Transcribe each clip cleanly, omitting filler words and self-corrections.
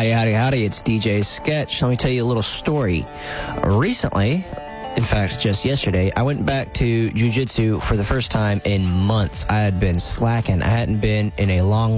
Howdy, howdy, howdy. It's DJ Sketch. Let me tell you a little story. Recently, in fact, just yesterday, I went back to jiu-jitsu for the first time in months. I had been slacking. I hadn't been in a long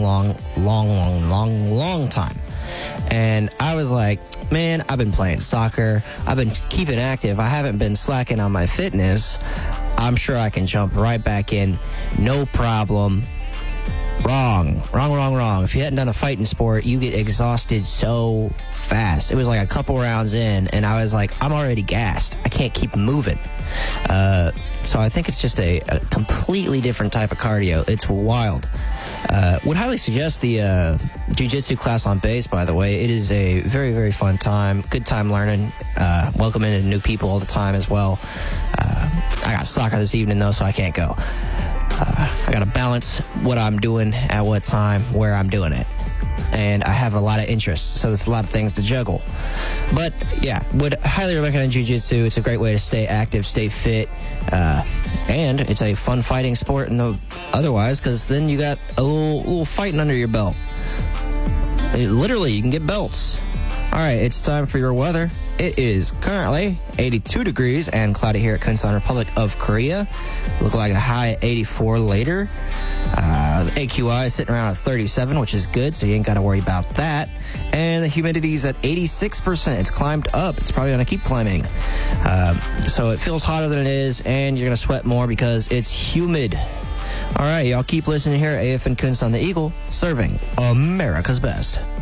time. And I was like, man, I've been playing soccer. I've been keeping active. I haven't been slacking on my fitness. I'm sure I can jump right back in. No problem. Wrong. If you hadn't done a fighting sport, you get exhausted so fast. It was like a couple rounds in, and I was like, I'm already gassed. I can't keep moving. So I think it's just a completely different type of cardio. It's wild. Would highly suggest the jiu-jitsu class on base, by the way. It is a very, very fun time. Good time learning. Welcoming new people all the time as well. I got soccer this evening, though, so I can't go. I got to balance what I'm doing at what time, where I'm doing it. And I have a lot of interests, so there's a lot of things to juggle. But, yeah, would highly recommend jiu-jitsu. It's a great way to stay active, stay fit, and it's a fun fighting sport otherwise, because then you got a little fighting under your belt. Literally, you can get belts. All right, it's time for your weather. It is currently 82 degrees and cloudy here at Kunsan, Republic of Korea. Look like a high at 84 later. The AQI is sitting around at 37, which is good, so you ain't got to worry about that. And the humidity is at 86%. It's climbed up. It's probably going to keep climbing. So it feels hotter than it is, and you're going to sweat more because it's humid. All right, y'all keep listening here. AFN Kunsan the Eagle, serving America's best.